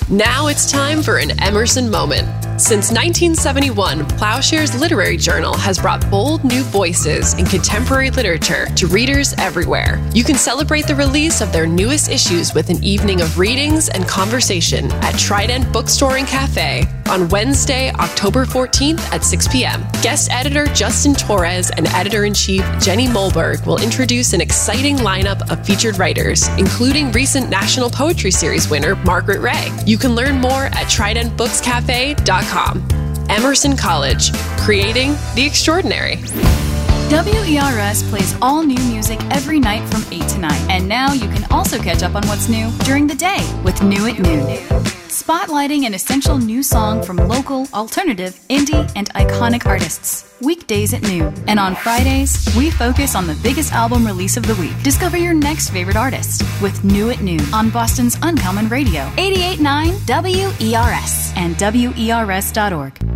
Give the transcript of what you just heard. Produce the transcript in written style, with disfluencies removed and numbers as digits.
Now it's time for an Emerson moment. Since 1971, Plowshare's Literary Journal has brought bold new voices in contemporary literature to readers everywhere. You can celebrate the release of their newest issues with an evening of readings and conversation at Trident Bookstore and Cafe on Wednesday, October 14th at 6 p.m. Guest editor Justin Torres and editor-in-chief Jenny Molberg will introduce an exciting lineup of featured writers, including recent National Poetry Series winner Margaret Ray. You can learn more at tridentbookscafe.com. Emerson College, creating the extraordinary. WERS plays all new music every night from 8 to 9. And now you can also catch up on what's new during the day with New at Noon. Spotlighting an essential new song from local, alternative, indie, and iconic artists. Weekdays at noon. And on Fridays, we focus on the biggest album release of the week. Discover your next favorite artist with New at Noon on Boston's Uncommon Radio, 88.9 WERS and WERS.org.